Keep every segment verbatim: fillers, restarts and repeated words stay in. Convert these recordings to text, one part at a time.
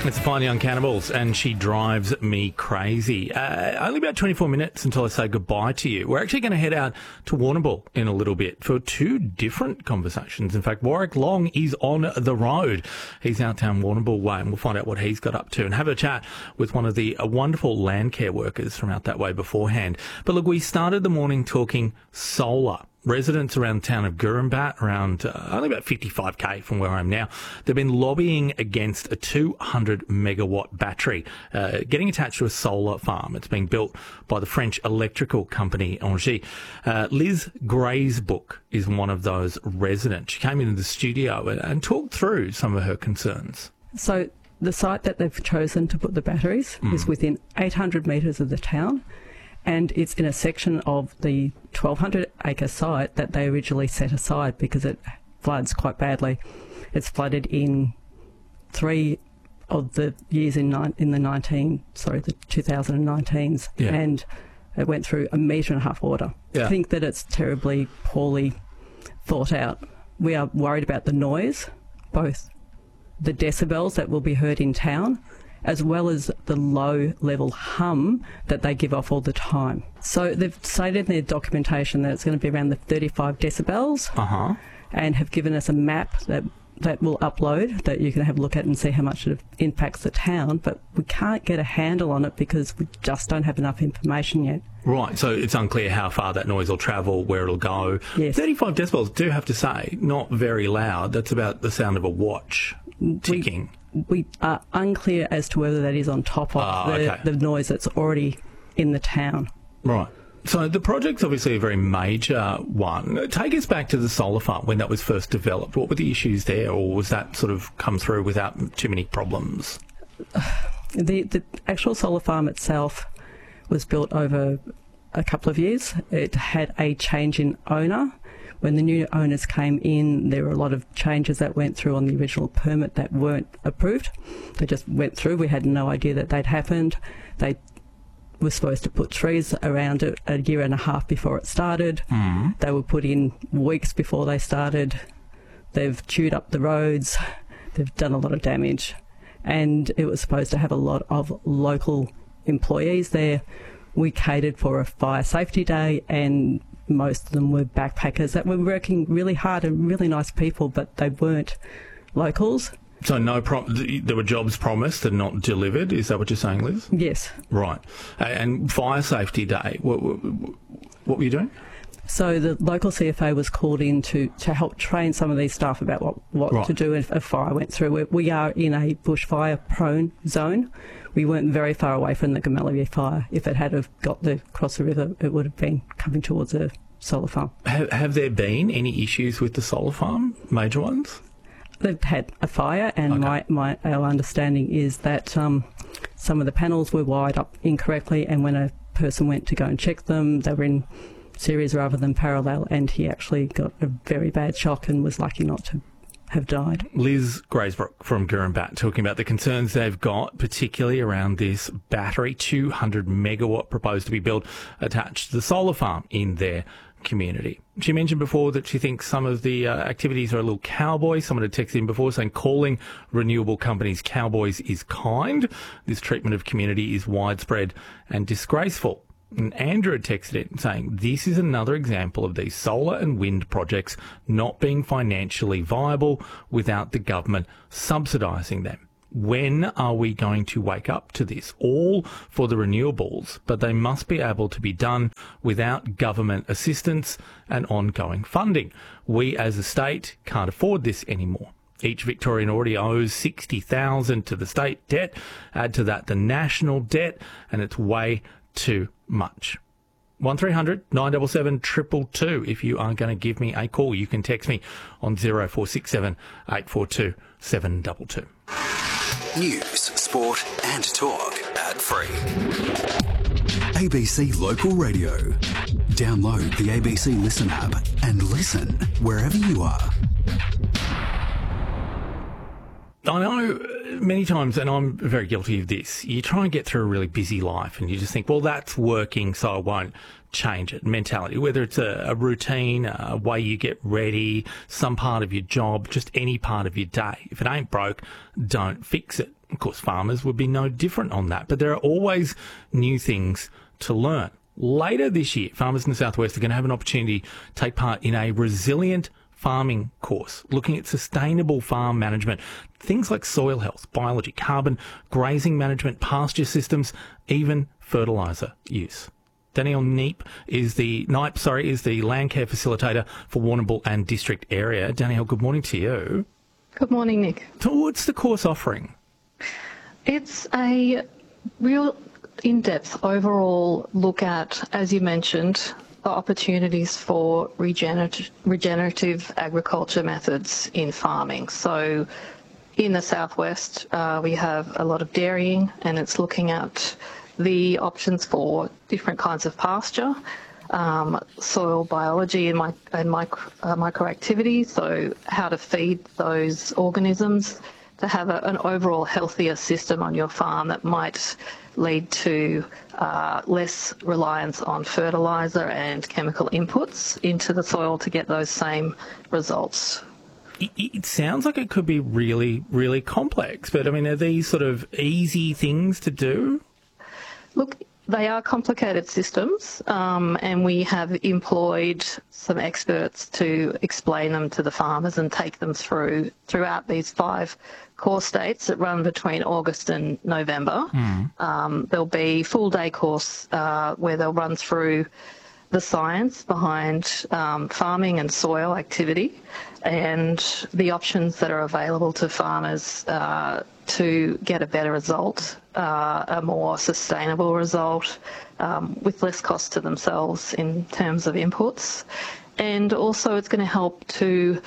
It's the Fine Young Cannibals, and She Drives Me Crazy. Uh, only about twenty-four minutes until I say goodbye to you. We're actually going to head out to Warrnambool in a little bit for two different conversations. In fact, Warwick Long is on the road. He's out down Warrnambool way, and we'll find out what he's got up to and have a chat with one of the uh, wonderful land care workers from out that way beforehand. But look, we started the morning talking solar. Residents around the town of Gurumbat, around uh, only about fifty-five k from where I am now, they've been lobbying against a two hundred megawatt battery uh, getting attached to a solar farm. It's being built by the French electrical company Engie. Uh, Liz Graysbook is one of those residents. She came into the studio and, and talked through some of her concerns. So the site that they've chosen to put the batteries mm. is within eight hundred metres of the town. And it's in a section of the twelve hundred acre site that they originally set aside because it floods quite badly. It's flooded in three of the years in ni- in the nineteen sorry the twenty nineteens, yeah. and it went through a metre and a half water. Yeah. I think that it's terribly poorly thought out. We are worried about the noise, both the decibels that will be heard in town, as well as the low-level hum that they give off all the time. So they've stated in their documentation that it's going to be around the thirty-five decibels, uh-huh. and have given us a map that that will upload that you can have a look at and see how much it impacts the town, but we can't get a handle on it because we just don't have enough information yet. Right, so it's unclear how far that noise will travel, where it'll go. Yes. thirty-five decibels, do have to say, not very loud. That's about the sound of a watch ticking. We, we are unclear as to whether that is on top of Oh, the, okay. the noise that's already in the town. Right. So the project's obviously a very major one. Take us back to the solar farm when that was first developed. What were the issues there, or was that sort of come through without too many problems? The, the actual solar farm itself was built over a couple of years. It had a change in owner. When the new owners came in, there were a lot of changes that went through on the original permit that weren't approved. They just went through. We had no idea that they'd happened. They were supposed to put trees around it a year and a half before it started. Mm. They were put in weeks before they started. They've chewed up the roads. They've done a lot of damage. And it was supposed to have a lot of local employees there. We catered for a fire safety day, and most of them were backpackers that were working really hard and really nice people, but they weren't locals. So no, prom- there were jobs promised and not delivered. Is that what you're saying, Liz? Yes. Right. And fire safety day, what, what, what were you doing? So the local C F A was called in to, to help train some of these staff about what, what right. to do if a fire went through. We, we are in a bushfire-prone zone. We weren't very far away from the Gamalier fire. If it had have got the, across the river, it would have been coming towards a solar farm. Have, have there been any issues with the solar farm, major ones? They've had a fire, and okay. my, my our understanding is that um, some of the panels were wired up incorrectly, and when a person went to go and check them, they were in series rather than parallel, and he actually got a very bad shock and was lucky not to have died. Liz Graysbook from Gurumbat talking about the concerns they've got, particularly around this battery, two hundred megawatt proposed to be built attached to the solar farm in their community. She mentioned before that she thinks some of the uh, activities are a little cowboy. Someone had texted in before saying calling renewable companies cowboys is kind. This treatment of community is widespread and disgraceful. And Andrew had texted in saying this is another example of these solar and wind projects not being financially viable without the government subsidising them. When are we going to wake up to this? All for the renewables, but they must be able to be done without government assistance and ongoing funding. We as a state can't afford this anymore. Each Victorian already owes sixty thousand dollars to the state debt. Add to that the national debt, and it's way too much. one three hundred nine seven seven two two two. If you are going to give me a call, you can text me on zero four six seven eight four two seven two two. News, sport and talk ad-free. A B C Local Radio. Download the A B C Listen app and listen wherever you are. I know many times, and I'm very guilty of this, you try and get through a really busy life and you just think, well, that's working, so I won't change it. Mentality, whether it's a, a routine, a way you get ready, some part of your job, just any part of your day. If it ain't broke, don't fix it. Of course, farmers would be no different on that, but there are always new things to learn. Later this year, farmers in the Southwest are going to have an opportunity to take part in a resilient farming course, looking at sustainable farm management, things like soil health, biology, carbon, grazing management, pasture systems, even fertiliser use. Danielle Neep is the Knipe, sorry, is the land care facilitator for Warrnambool and district area. Danielle, good morning to you. Good morning, Nick. So what's the course offering? It's a real in-depth overall look at, as you mentioned, the opportunities for regenerative, regenerative agriculture methods in farming. So in the Southwest, uh, we have a lot of dairying, and it's looking at the options for different kinds of pasture, um, soil biology and, my, and micro, uh, microactivity, so how to feed those organisms to have a, an overall healthier system on your farm that might lead to uh, less reliance on fertiliser and chemical inputs into the soil to get those same results. It, it sounds like it could be really, really complex, but I mean, are these sort of easy things to do? Look, they are complicated systems, um, and we have employed some experts to explain them to the farmers and take them through throughout these five course dates that run between August and November. Mm. Um, there'll be full day course uh, where they'll run through the science behind um, farming and soil activity and the options that are available to farmers uh, to get a better result, uh, a more sustainable result um, with less cost to themselves in terms of inputs. And also it's going to help to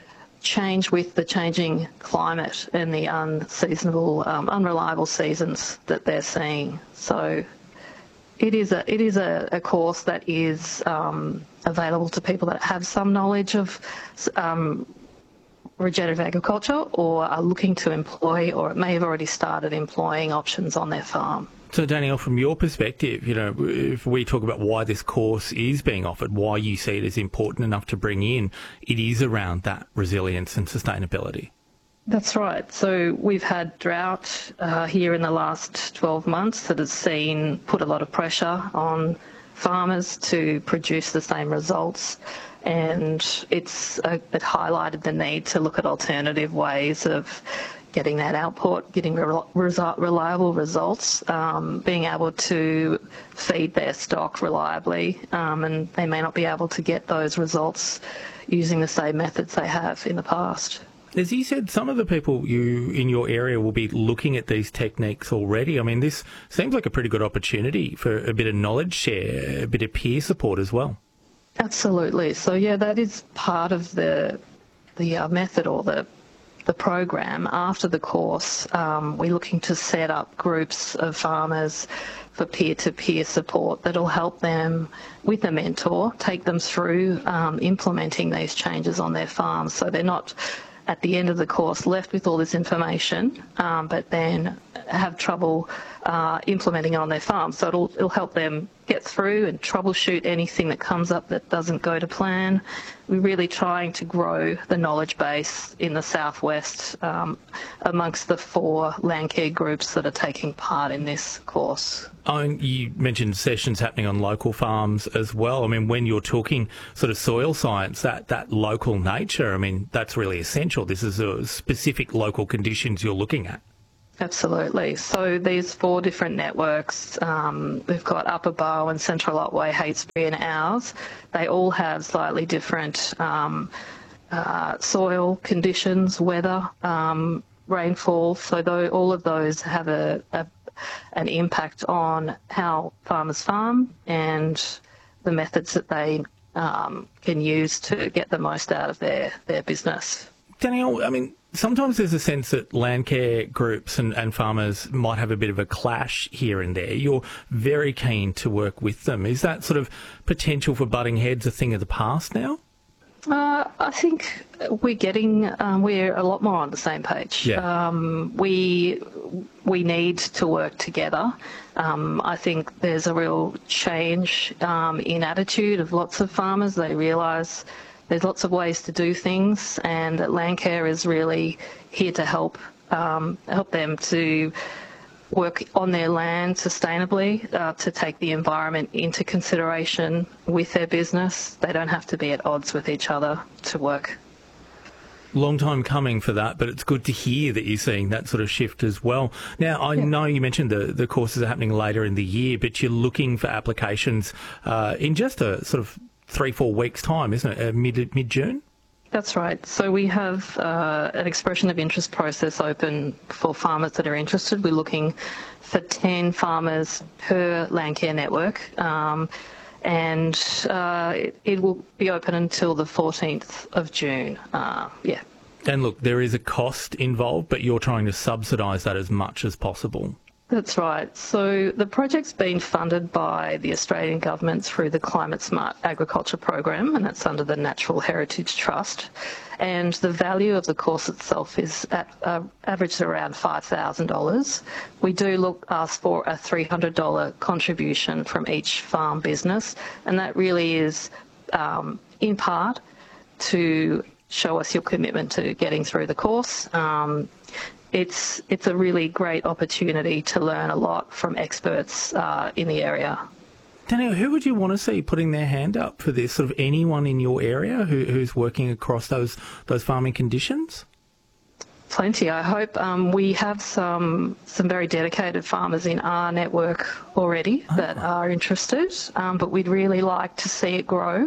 change with the changing climate and the unseasonable, um, unreliable seasons that they're seeing. So it is a it is a, a course that is um, available to people that have some knowledge of um, regenerative agriculture or are looking to employ, or may have already started employing options on their farm. So, Danielle, from your perspective, you know, if we talk about why this course is being offered, why you see it as important enough to bring in, it is around that resilience and sustainability. That's right. So we've had drought uh, here in the last twelve months that has seen put a lot of pressure on farmers to produce the same results, and it's uh, it highlighted the need to look at alternative ways of getting that output, getting re- result, reliable results, um, being able to feed their stock reliably, um, and they may not be able to get those results using the same methods they have in the past. As you said, some of the people you in your area will be looking at these techniques already. I mean, this seems like a pretty good opportunity for a bit of knowledge share, a bit of peer support as well. Absolutely. So, yeah, that is part of the the uh, method or the the program. After the course, um, we're looking to set up groups of farmers for peer-to-peer support that'll help them with a mentor, take them through um, implementing these changes on their farms, so they're not at the end of the course left with all this information, um, but then have trouble uh, implementing it on their farm. So it'll, it'll help them get through and troubleshoot anything that comes up that doesn't go to plan. We're really trying to grow the knowledge base in the Southwest um, amongst the four land care groups that are taking part in this course. Oh, and you mentioned sessions happening on local farms as well. I mean, when you're talking sort of soil science, that, that local nature, I mean, that's really essential. This is a specific local conditions you're looking at. Absolutely. So these four different networks, um, we've got Upper Barwon, Central Otway, Heytesbury and ours. They all have slightly different um, uh, soil conditions, weather, um, rainfall. So though all of those have a, a an impact on how farmers farm and the methods that they um, can use to get the most out of their, their business. Danielle, I mean, sometimes there's a sense that land care groups and, and farmers might have a bit of a clash here and there. You're very keen to work with them. Is that sort of potential for butting heads a thing of the past now? Uh, I think we're getting, um, we're a lot more on the same page. Yeah. Um, we we need to work together. Um, I think there's a real change um, in attitude of lots of farmers. They realise there's lots of ways to do things, and that Landcare is really here to help um, help them to work on their land sustainably, uh, to take the environment into consideration with their business. They don't have to be at odds with each other to work. Long time coming for that, but it's good to hear that you're seeing that sort of shift as well. Now, I yeah. know you mentioned the, the courses are happening later in the year, but you're looking for applications uh, in just a sort of three, four weeks' time, isn't it? Uh, mid, mid-June? That's right. So we have uh, an expression of interest process open for farmers that are interested. We're looking for ten farmers per Landcare network, um, and uh, it, it will be open until the fourteenth of June. Uh, yeah. And look, there is a cost involved, but you're trying to subsidise that as much as possible. That's right. So the project's been funded by the Australian government through the Climate Smart Agriculture Program, and that's under the Natural Heritage Trust. And the value of the course itself is at uh, averaged around five thousand dollars. We do look ask for a three hundred dollars contribution from each farm business, and that really is um, in part to show us your commitment to getting through the course. Um, It's it's a really great opportunity to learn a lot from experts uh, in the area. Danielle, who would you want to see putting their hand up for this? Sort of anyone in your area who, who's working across those those farming conditions? Plenty. I hope um, we have some some very dedicated farmers in our network already oh. that are interested, um, but we'd really like to see it grow.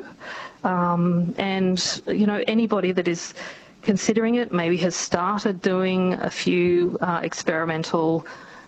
Um, and, you know, anybody that is considering it, maybe has started doing a few uh, experimental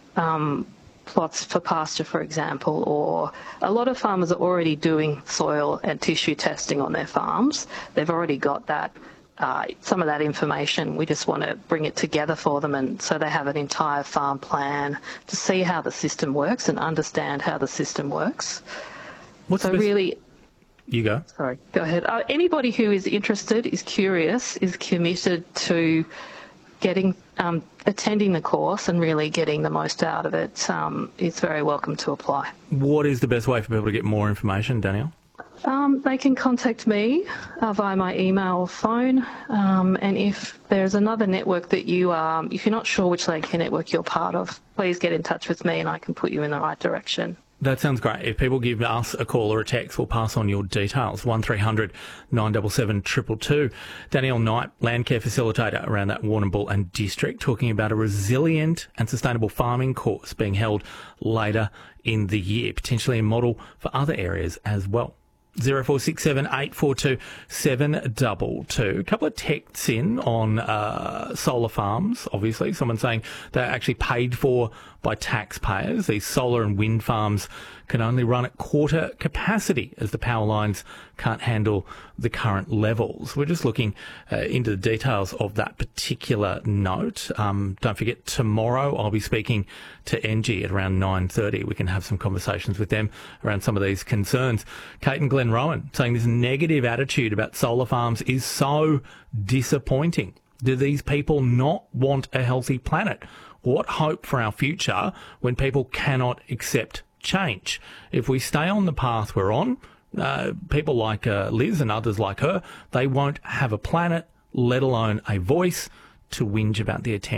um, plots for pasture, for example, or a lot of farmers are already doing soil and tissue testing on their farms. They've already got that, uh, some of that information. We just want to bring it together for them, and so they have an entire farm plan to see how the system works and understand how the system works. What's so best- really... You go. Sorry, go ahead. Uh, anybody who is interested, is curious, is committed to getting, um, attending the course and really getting the most out of it, um, is very welcome to apply. What is the best way for people to get more information, Danielle? Um, they can contact me uh, via my email or phone, um, and if there's another network that you are, if you're not sure which Landcare network you're part of, please get in touch with me and I can put you in the right direction. That sounds great. If people give us a call or a text, we'll pass on your details. one three hundred nine seven seven two two two. Danielle Knight, Landcare Facilitator around that Warrnambool and District, talking about a resilient and sustainable farming course being held later in the year, potentially a model for other areas as well. zero four six seven eight four two seven two two. A couple of texts in on uh, solar farms, obviously. Someone saying they're actually paid for by taxpayers. These solar and wind farms can only run at quarter capacity as the power lines can't handle the current levels. We're just looking uh, into the details of that particular note. Um, don't forget, tomorrow I'll be speaking to Engie at around nine thirty. We can have some conversations with them around some of these concerns. Kate and Glen Rowan saying this negative attitude about solar farms is so disappointing. Do these people not want a healthy planet? What hope for our future when people cannot accept change? If we stay on the path we're on, uh, people like uh, Liz and others like her, they won't have a planet, let alone a voice to whinge about the attempt